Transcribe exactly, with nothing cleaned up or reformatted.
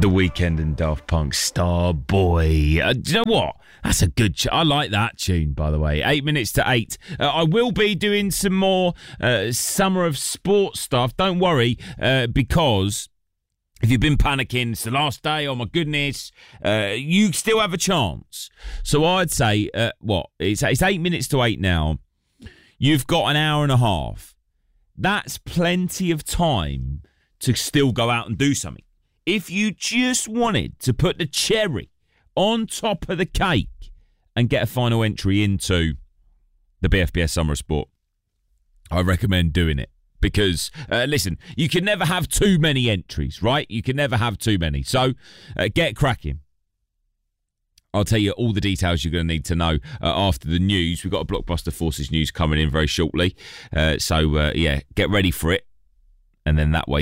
The Weeknd and Daft Punk, Starboy. Uh, do you know what? That's a good tune. I like that tune, by the way. Eight minutes to eight. Uh, I will be doing some more uh, Summer of Sport stuff. Don't worry, uh, because if you've been panicking, it's the last day, oh my goodness, uh, you still have a chance. So I'd say, uh, what? It's, it's eight minutes to eight now. You've got an hour and a half. That's plenty of time to still go out and do something. If you just wanted to put the cherry on top of the cake and get a final entry into the B F B S Summer of Sport, I recommend doing it. Because, uh, listen, you can never have too many entries, right? You can never have too many. So, uh, get cracking. I'll tell you all the details you're going to need to know uh, after the news. We've got a Blockbuster Forces news coming in very shortly. Uh, so, uh, yeah, get ready for it. And then that way